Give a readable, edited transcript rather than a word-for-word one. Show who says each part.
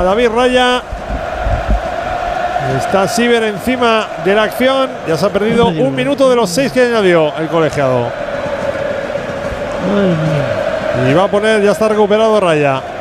Speaker 1: David Raya. Está Siever encima de la acción. Ya se ha perdido un minuto de los 6 que añadió el colegiado. Y va a poner, ya está recuperado Raya.